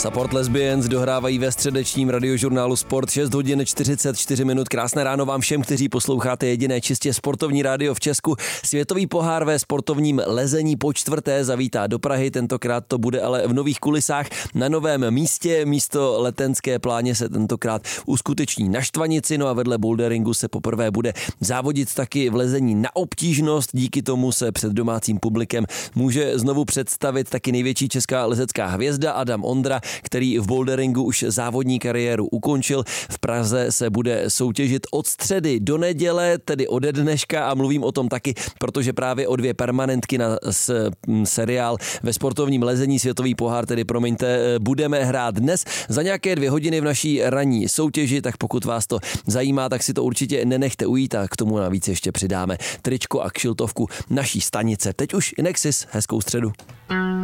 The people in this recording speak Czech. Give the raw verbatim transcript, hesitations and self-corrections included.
Support Lesbians dohrávají ve středečním radiožurnálu Sport šest hodin čtyřicet čtyři minut. Krásné ráno vám všem, kteří posloucháte jediné čistě sportovní rádio v Česku. Světový pohár ve sportovním lezení po čtvrté zavítá do Prahy. Tentokrát to bude ale v nových kulisách na novém místě. Místo Letenské pláně se tentokrát uskuteční na Štvanici, no a vedle boulderingu se poprvé bude závodit taky v lezení na obtížnost. Díky tomu se před domácím publikem může znovu představit taky největší česká lezecká hvězda Adam Ondra, který v boulderingu už závodní kariéru ukončil. V Praze se bude soutěžit od středy do neděle, tedy ode dneška, a mluvím o tom taky, protože právě o dvě permanentky na s, m, seriál ve sportovním lezení Světový pohár, tedy promiňte, budeme hrát dnes za nějaké dvě hodiny v naší ranní soutěži, tak pokud vás to zajímá, tak si to určitě nenechte ujít a k tomu navíc ještě přidáme tričko a kšiltovku naší stanice. Teď už Inexis, hezkou středu.